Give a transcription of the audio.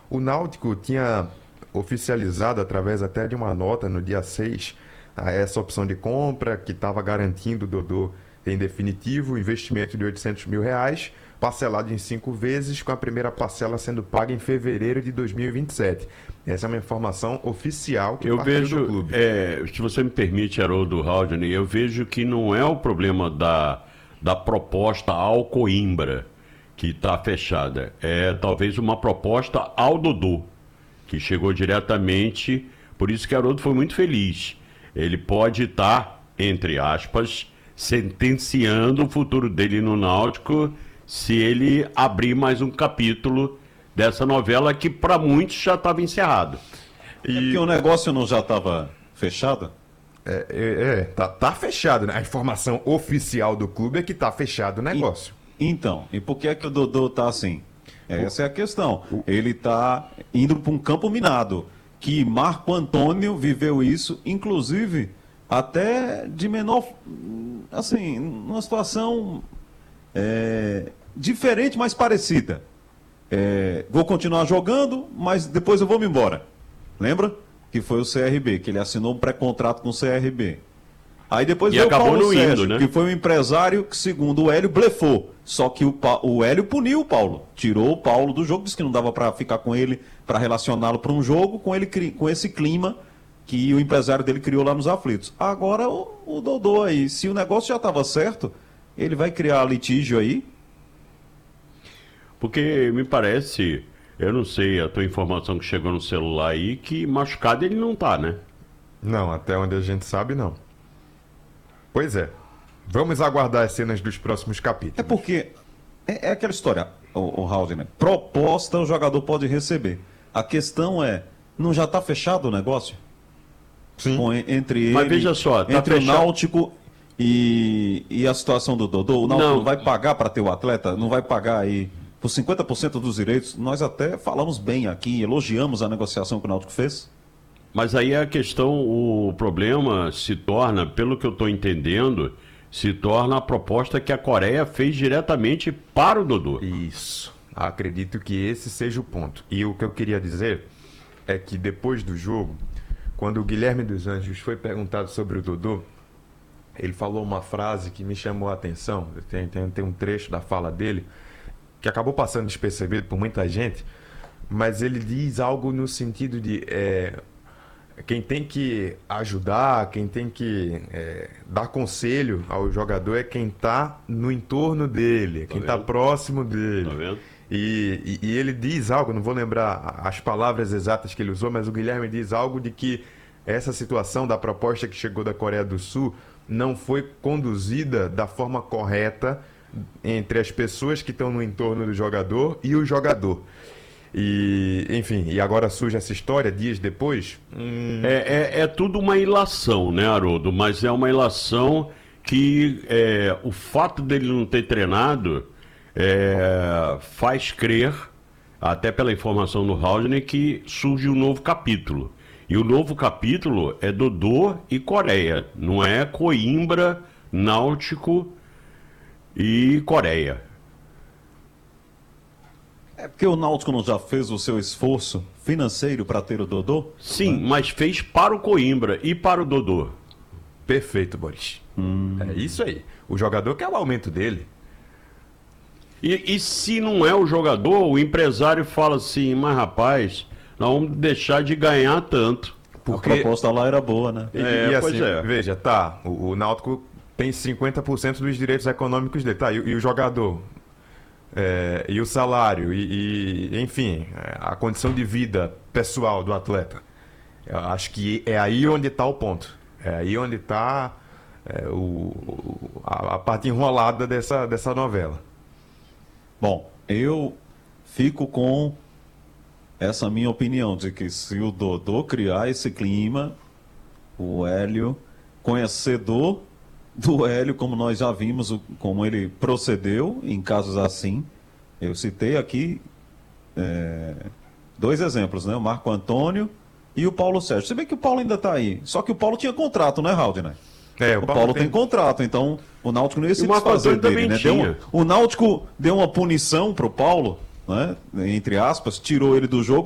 O Náutico tinha oficializado, através até de uma nota no dia 6, essa opção de compra que estava garantindo o Dodô em definitivo, investimento de R$ 800 mil, parcelado em 5 vezes, com a primeira parcela sendo paga em fevereiro de 2027. Essa é uma informação oficial que Eu partiu do vejo, clube. se você me permite, Haroldo, Haldane, eu vejo que não é o problema da proposta ao Coimbra, que está fechada. É talvez uma proposta ao Dodô, que chegou diretamente, por isso que Haroldo foi muito feliz. Ele pode estar, entre aspas, sentenciando o futuro dele no Náutico se ele abrir mais um capítulo dessa novela que para muitos já estava encerrado. É porque o negócio não já estava fechado? Tá fechado, né? A informação oficial do clube é que tá fechado o negócio. Então, e por que é que o Dodô tá assim? Essa é a questão. Ele tá indo para um campo minado, que Marco Antônio viveu isso, inclusive até de menor, assim, numa situação diferente, mas parecida. Vou continuar jogando, mas depois eu vou me embora. Lembra? Que foi o CRB, que ele assinou um pré-contrato com o CRB. Aí depois veio o Paulo Sérgio, né? Que foi um empresário que, segundo o Hélio, blefou. Só que o Hélio puniu o Paulo. Tirou o Paulo do jogo, disse que não dava para ficar com ele, para relacioná-lo para um jogo com esse clima que o empresário dele criou lá nos aflitos. Agora o Dodô aí, se o negócio já estava certo, ele vai criar litígio aí? Porque me parece, eu não sei, a tua informação que chegou no celular aí, que machucado ele não tá, né? Não, até onde a gente sabe, não. Pois é. Vamos aguardar as cenas dos próximos capítulos. É porque é aquela história, o Haldner. Proposta o jogador pode receber. A questão é, não já está fechado o negócio? Sim. Entre ele, mas veja só, tá entre fechado. o Náutico e a situação do Dodô. O Náutico não vai pagar para ter o atleta? Não vai pagar aí por 50% dos direitos? Nós até falamos bem aqui, elogiamos a negociação que o Náutico fez. Mas aí a questão, o problema se torna, pelo que eu estou entendendo, se torna a proposta que a Coreia fez diretamente para o Dodô. Isso. Acredito que esse seja o ponto. E o que eu queria dizer é que depois do jogo, quando o Guilherme dos Anjos foi perguntado sobre o Dodô, ele falou uma frase que me chamou a atenção. Tem um trecho da fala dele que acabou passando despercebido por muita gente, mas ele diz algo no sentido de quem tem que ajudar, quem tem que dar conselho ao jogador é quem está no entorno dele, quem está próximo dele. Tá vendo? E ele diz algo, não vou lembrar as palavras exatas que ele usou, mas o Guilherme diz algo de que essa situação da proposta que chegou da Coreia do Sul não foi conduzida da forma correta entre as pessoas que estão no entorno do jogador e o jogador. E, enfim, e agora surge essa história, dias depois. É tudo uma ilação, né, Haroldo? Mas é uma ilação que o fato dele não ter treinado faz crer, até pela informação do Haldane, que surge um novo capítulo. E o novo capítulo é Dodô e Coreia, não é Coimbra, Náutico e Coreia. É porque o Náutico não já fez o seu esforço financeiro para ter o Dodô? Sim, mas fez para o Coimbra e para o Dodô. Perfeito, Boris. É isso aí. O jogador quer o aumento dele. E se não é o jogador, o empresário fala assim, mas rapaz, nós vamos deixar de ganhar tanto. Porque... A proposta lá era boa, né? Pois é. Veja, tá, o Náutico tem 50% dos direitos econômicos dele, tá, e o jogador, e o salário, enfim, a condição de vida pessoal do atleta. Eu acho que é aí onde está o ponto. É aí onde está a parte enrolada dessa novela. Bom, eu fico com essa minha opinião de que se o Dodô criar esse clima, o Hélio, conhecedor do Hélio, como nós já vimos, como ele procedeu em casos assim, eu citei aqui 2 exemplos, né? O Marco Antônio e o Paulo Sérgio. Se bem que o Paulo ainda está aí, só que o Paulo tinha contrato, né, Haldner? O Paulo tem contrato, então o Náutico não ia se desfazer dele, né? O Náutico deu uma punição pro Paulo, né? Entre aspas, tirou ele do jogo.